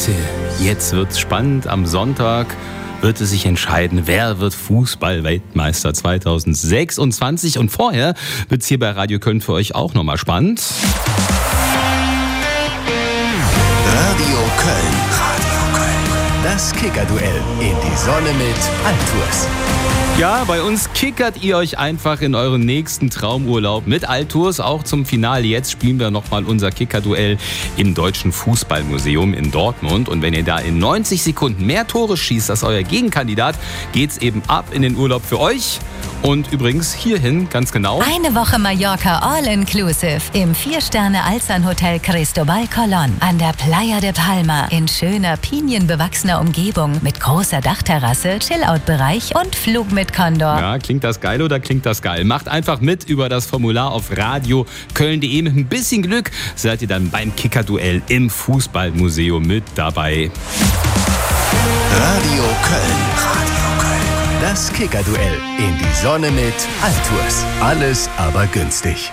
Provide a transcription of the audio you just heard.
Leute, jetzt wird's spannend. Am Sonntag wird es sich entscheiden, wer wird Fußball-Weltmeister 2026. Und vorher wird's hier bei Radio Köln für euch auch nochmal spannend. Radio Köln. Radio Köln. Das Kicker-Duell in die Sonne mit Altours. Ja, bei uns kickert ihr euch einfach in euren nächsten Traumurlaub mit Altours. Auch zum Finale jetzt spielen wir nochmal unser Kicker-Duell im Deutschen Fußballmuseum in Dortmund. Und wenn ihr da in 90 Sekunden mehr Tore schießt als euer Gegenkandidat, geht's eben ab in den Urlaub für euch. Und übrigens hierhin, ganz genau. Eine Woche Mallorca All-Inclusive im 4-Sterne-Alzan-Hotel Cristobal Colón an der Playa de Palma in schöner, pinienbewachsener Umgebung mit großer Dachterrasse, Chill-Out-Bereich und Flug mit Condor. Ja, klingt das geil oder klingt das geil? Macht einfach mit über das Formular auf radioköln.de. Mit ein bisschen Glück seid ihr dann beim Kicker-Duell im Fußballmuseum mit dabei. Radio Köln. Radio Köln. Das Kicker-Duell in die Sonne mit Altours. Alles aber günstig.